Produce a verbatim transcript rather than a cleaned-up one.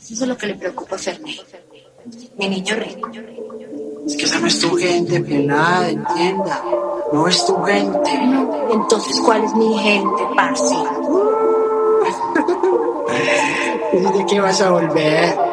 Eso es lo que le preocupa a Ferné. Mi niño rico. Es que esa no es tu gente, pelada, entienda. No es tu gente. No, entonces, ¿cuál es mi gente, parce? ¿Y de qué vas a volver?